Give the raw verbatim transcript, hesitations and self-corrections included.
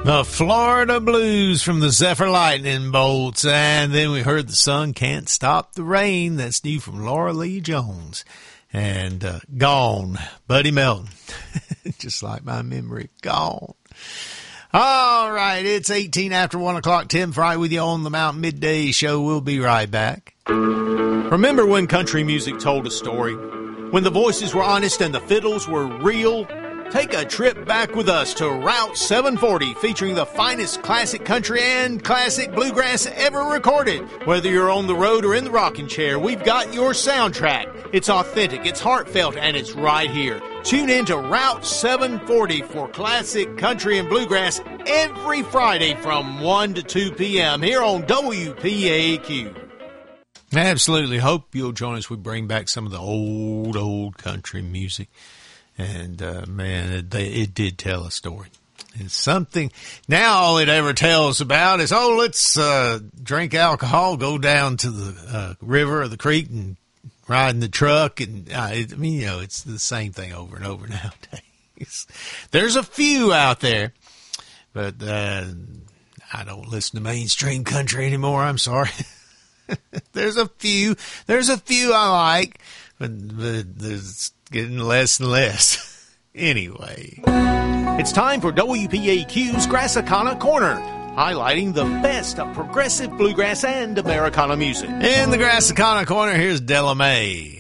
The Florida Blues from the Zephyr Lightning Bolts. And then we heard The Sun Can't Stop the Rain. That's new from Laura Lee Jones. And uh, Gone, Buddy Melton. Just like my memory, gone. All right, it's eighteen after one o'clock. Tim Fry with you on the Mountain Midday Show. We'll be right back. Remember when country music told a story? When the voices were honest and the fiddles were real? Take a trip back with us to Route seven forty, featuring the finest classic country and classic bluegrass ever recorded. Whether you're on the road or in the rocking chair, we've got your soundtrack. It's authentic, it's heartfelt, and it's right here. Tune in to Route seven forty for classic country and bluegrass every Friday from one to two p.m. here on W P A Q. Absolutely. Hope you'll join us. We bring back some of the old, old country music. And, uh, man, it, it did tell a story. It's something, now all it ever tells about is, oh, let's uh, drink alcohol, go down to the uh, river or the creek and ride in the truck. And, uh, it, I mean, you know, it's the same thing over and over nowadays. There's a few out there, but uh, I don't listen to mainstream country anymore. I'm sorry. There's a few, there's a few I like, but, but there's getting less and less. Anyway. It's time for W P A Q's Grassicana Corner, highlighting the best of progressive bluegrass and Americana music. In the Grassicana Corner, here's Della Mae.